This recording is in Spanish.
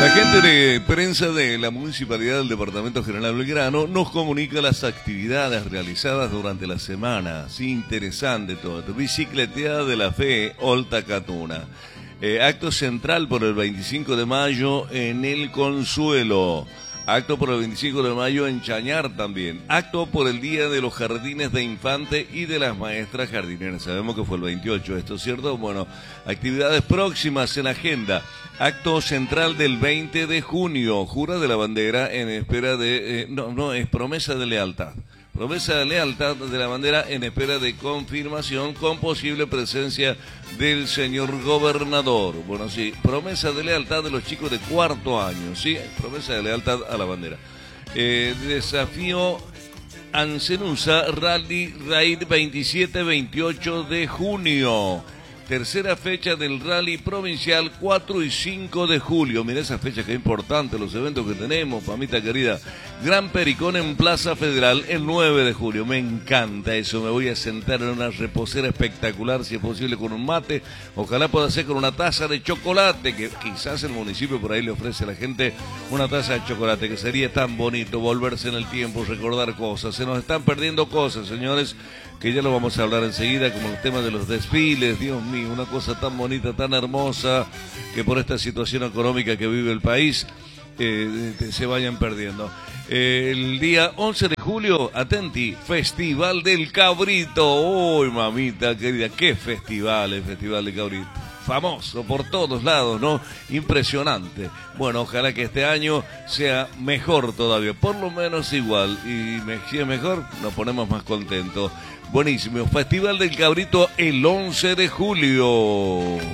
La gente de prensa de la Municipalidad del Departamento General Belgrano nos comunica las actividades realizadas durante la semana. Sí, interesante todo esto. Bicicleteada de la Fe, Olta Catuna. Acto central por el 25 de mayo en El Consuelo. Acto por el 25 de mayo en Chañar también. Acto por el Día de los Jardines de Infante y de las Maestras Jardineras. Sabemos que fue el 28, ¿esto es cierto? Bueno, actividades próximas en agenda. Acto central del 20 de junio. Jura de la bandera en espera de... es promesa de lealtad. Promesa de lealtad de la bandera en espera de confirmación con posible presencia del señor gobernador. Bueno, sí, promesa de lealtad de los chicos de cuarto año, sí, promesa de lealtad a la bandera. Desafío Ancenusa Rally Raid 27-28 de junio. Tercera fecha del rally provincial, 4 y 5 de julio. Mira esa fecha, que importante, los eventos que tenemos, mamita querida. Gran Pericón en Plaza Federal el 9 de julio. Me encanta eso, me voy a sentar en una reposera espectacular, si es posible con un mate. Ojalá pueda ser con una taza de chocolate, que quizás el municipio por ahí le ofrece a la gente una taza de chocolate, que sería tan bonito volverse en el tiempo, recordar cosas. Se nos están perdiendo cosas, señores, que ya lo vamos a hablar enseguida, como el tema de los desfiles. Dios mío, una cosa tan bonita, tan hermosa, que por esta situación económica que vive el país se vayan perdiendo. El día 11 de julio, atenti, Festival del Cabrito. Uy, mamita querida, qué festival, el Festival del Cabrito. Famoso por todos lados, ¿no? Impresionante. Bueno, ojalá que este año sea mejor todavía, por lo menos igual. Y si es mejor, nos ponemos más contentos. Buenísimo. Festival del Cabrito el 11 de julio.